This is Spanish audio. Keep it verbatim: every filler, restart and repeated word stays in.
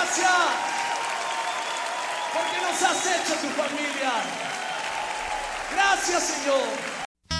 gracias, porque nos has hecho tu familia. Gracias, Señor.